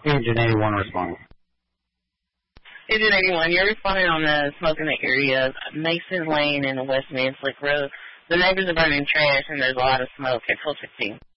Agent 81 responding. Agent 81, you're responding on the smoke in the area of Mason Lane and the West Manslick Road. The neighbors are burning trash and there's a lot of smoke at 12:15.